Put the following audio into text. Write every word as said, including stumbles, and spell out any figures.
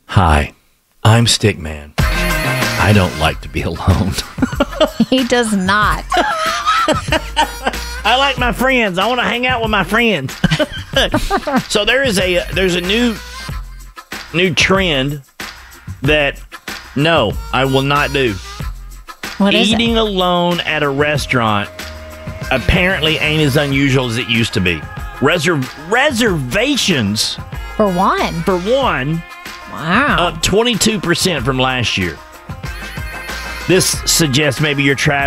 Hi, I'm Stickman. I don't like to be alone. He does not. I like my friends. I want to hang out with my friends. So there is a there's a new new trend that no, I will not do. What is Eating it? alone at a restaurant apparently ain't as unusual as it used to be. Reser- reservations, For one. for one, Wow. up twenty-two percent from last year. This suggests maybe you're traveling